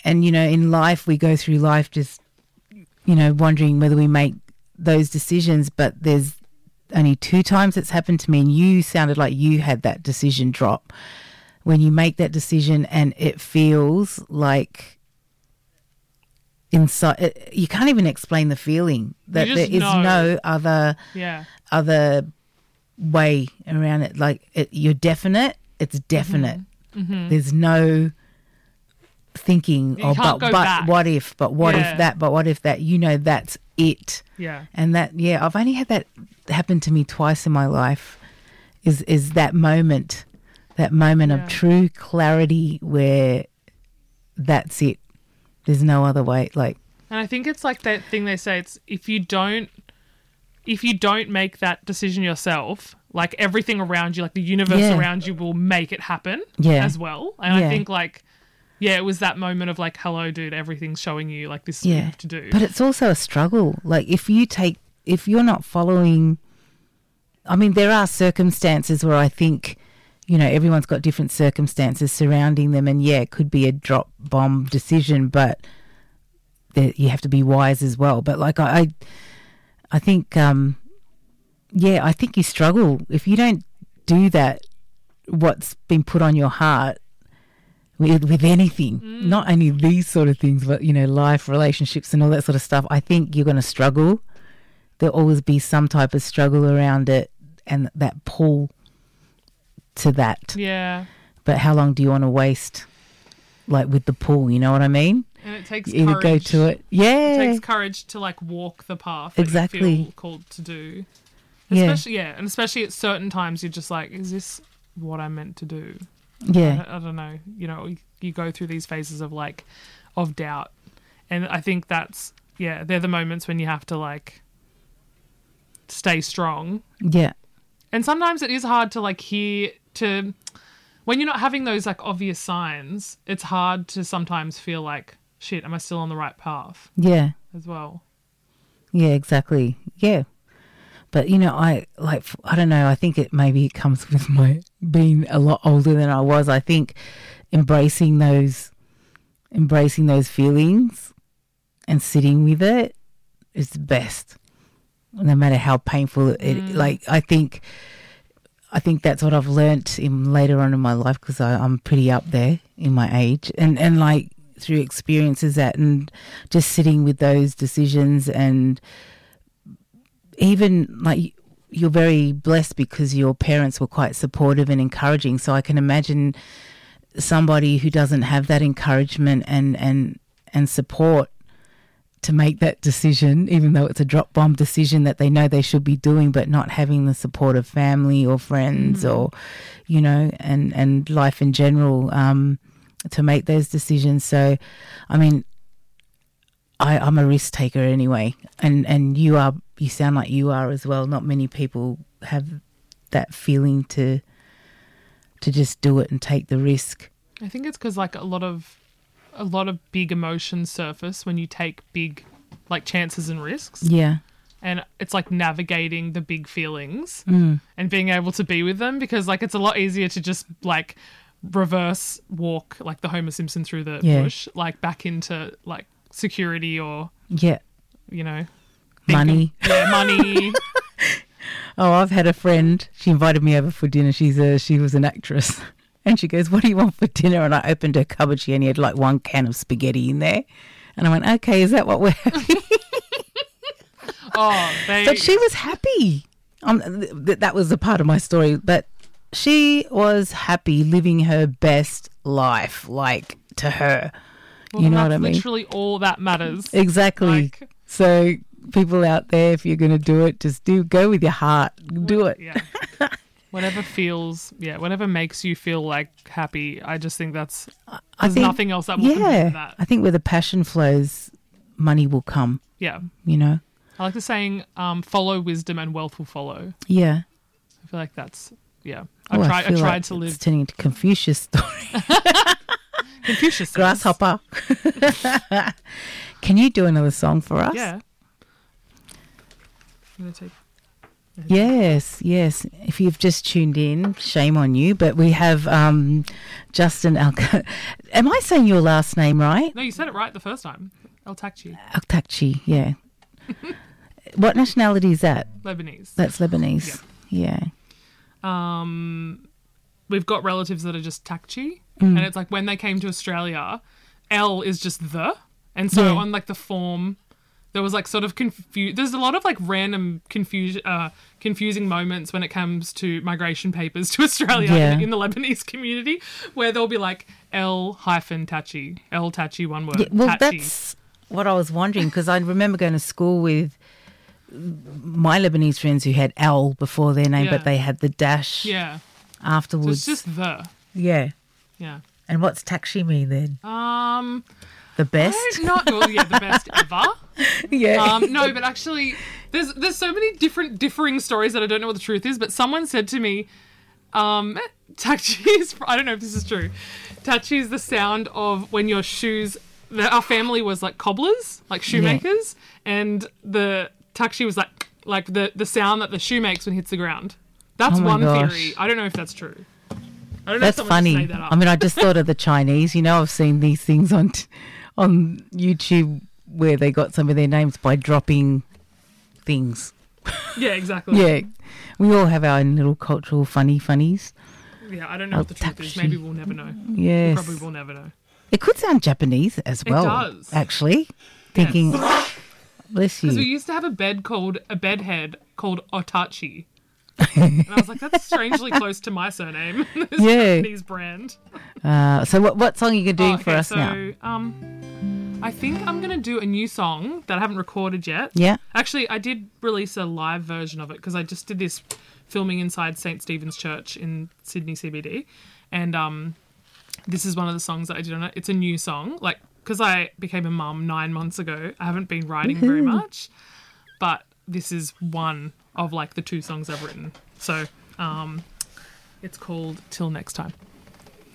you know, in life we go through life just, you know, wondering whether we make those decisions, but there's only 2 times it's happened to me, and you sounded like you had that decision drop. When you make that decision and it feels like inside, you can't even explain the feeling, that there is no other way around it. Like you're definite, it's definite. Mm-hmm. There's no thinking, but what if, but what if that, but what if that, you know, that's it. Yeah. And that, I've only had that happen to me twice in my life, is that moment of true clarity where that's it. There's no other way. Like, and I think it's like that thing they say, it's if you don't make that decision yourself, like everything around you, like the universe around you will make it happen as well. And I think like, it was that moment of like, hello, dude, everything's showing you like this is what you have to do. But it's also a struggle. Like if you're not following, I mean, there are circumstances where I think, you know, everyone's got different circumstances surrounding them, and it could be a drop bomb decision, but you have to be wise as well. But like I think, I think you struggle if you don't do that, what's been put on your heart with anything, not only these sort of things, but, you know, life, relationships and all that sort of stuff. I think you're going to struggle. There'll always be some type of struggle around it and that pull to that. Yeah. But how long do you want to waste, like, with the pull, you know what I mean? And it takes either courage. Go to it. Yeah. It takes courage to like walk the path that you feel called to do. Especially, and especially at certain times you're just like, is this what I'm meant to do? Yeah. I don't know. You know, you go through these phases of like, of doubt. And I think that's, they're the moments when you have to like stay strong. Yeah. And sometimes it is hard to like when you're not having those like obvious signs, it's hard to sometimes feel like, shit, am I still on the right path? Yeah. As well. Yeah, exactly. Yeah. But, you know, I don't know, I think it comes with my being a lot older than I was. I think embracing those feelings and sitting with it is the best, no matter how painful it. Like, I think that's what I've learnt later on in my life, because I'm pretty up there in my age, and like through experiences that, and just sitting with those decisions. And even like, you're very blessed because your parents were quite supportive and encouraging. So I can imagine somebody who doesn't have that encouragement and support to make that decision, even though it's a drop bomb decision that they know they should be doing, but not having the support of family or friends or, you know, and life in general, to make those decisions. So, I mean, I'm a risk taker anyway, and you sound like you are as well. Not many people have that feeling to just do it and take the risk. I think it's because like a lot of big emotions surface when you take big like chances and risks. Yeah. And it's like navigating the big feelings and being able to be with them, because like it's a lot easier to just like reverse walk like the Homer Simpson through the bush, like back into like security or you know, money. Money. Oh, I've had a friend, she invited me over for dinner. She was an actress, and she goes, "What do you want for dinner?" And I opened her cupboard. She only had like 1 can of spaghetti in there, and I went, "Okay, is that what we're having?" But she was happy. That was a part of my story, but she was happy living her best life, like, to her. Well, you know what I mean? Literally all that matters. Exactly. Like, so people out there, if you're going to do it, just go with your heart. Do it. Yeah. Whatever makes you feel like happy. I just think there's nothing else that will come from that. I think where the passion flows, money will come. Yeah. You know? I like the saying, follow wisdom and wealth will follow. Yeah. I feel like that's, I tried to live. It's turning into Confucius story. Confucius. Grasshopper. Can you do another song for us? Yeah. I'm going to take... Yes, yes. If you've just tuned in, shame on you. But we have Justin Alca. Am I saying your last name right? No, you said it right the first time. El-Takchi. El-Takchi, yeah. What nationality is that? Lebanese. That's Lebanese. Yeah. We've got relatives that are just Takchi, and it's like when they came to Australia, L is just the, and so on like the form, there was like sort of there's a lot of like random confusing moments when it comes to migration papers to Australia in the Lebanese community, where they'll be like L-Tachi, El-Tachi, one word. Yeah, well, Tachi. That's what I was wondering, because I remember going to school with my Lebanese friends who had L before their name, but they had the dash afterwards. So it's just the. Yeah. Yeah. And what's Takshi mean then? The best? The best ever. Yeah. No, but actually, there's so many differing stories that I don't know what the truth is, but someone said to me, Takshi is, I don't know if this is true, Takshi is the sound of when your shoes, our family was like cobblers, like shoemakers, and the Takshi was like the sound that the shoe makes when it hits the ground. That's one theory. I don't know if that's true. I don't know. That's funny. That up. I mean, I just thought of the Chinese. You know, I've seen these things on YouTube where they got some of their names by dropping things. Yeah, exactly. Yeah. We all have our own little cultural funnies. Yeah, I don't know what the truth is. Maybe we'll never know. Yes. We probably will never know. It could sound Japanese as well. It does. Actually. Thinking, bless you. Because we used to have a bed called Otachi. And I was like, that's strangely close to my surname. This Japanese brand. So what song are you doing for us now? I think I'm going to do a new song that I haven't recorded yet. Yeah. Actually, I did release a live version of it because I just did this filming inside St. Stephen's Church in Sydney CBD. And this is one of the songs that I did on it. It's a new song. Like, because I became a mum 9 months ago, I haven't been writing very much. But this is one of like the 2 songs I've written. So it's called Till Next Time.